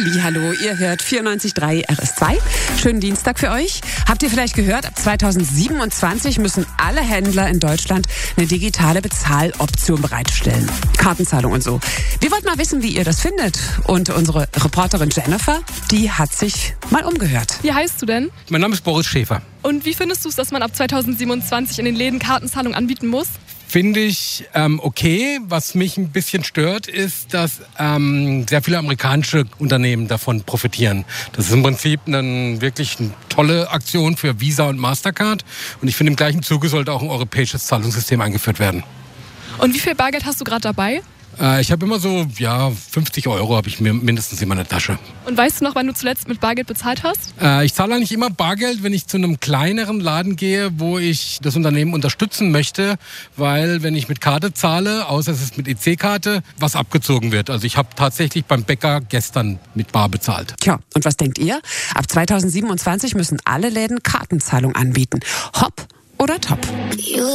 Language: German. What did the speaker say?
Hallihallo, ihr hört 94.3 RS2. Schönen Dienstag für euch. Habt ihr vielleicht gehört, ab 2027 müssen alle Händler in Deutschland eine digitale Bezahloption bereitstellen. Kartenzahlung und so. Wir wollten mal wissen, wie ihr das findet. Und unsere Reporterin Jennifer, die hat sich mal umgehört. Wie heißt du denn? Mein Name ist Boris Schäfer. Und wie findest du es, dass man ab 2027 in den Läden Kartenzahlung anbieten muss? Finde ich okay. Was mich ein bisschen stört, ist, dass sehr viele amerikanische Unternehmen davon profitieren. Das ist im Prinzip wirklich eine tolle Aktion für Visa und Mastercard. Und ich finde, im gleichen Zuge sollte auch ein europäisches Zahlungssystem eingeführt werden. Und wie viel Bargeld hast du gerade dabei? Ich habe immer so, 50 € habe ich mir mindestens in meiner Tasche. Und weißt du noch, wann du zuletzt mit Bargeld bezahlt hast? Ich zahle eigentlich immer Bargeld, wenn ich zu einem kleineren Laden gehe, wo ich das Unternehmen unterstützen möchte, weil wenn ich mit Karte zahle, außer es ist mit EC-Karte, was abgezogen wird. Also ich habe tatsächlich beim Bäcker gestern mit Bar bezahlt. Tja, und was denkt ihr? Ab 2027 müssen alle Läden Kartenzahlung anbieten. Hopp oder top?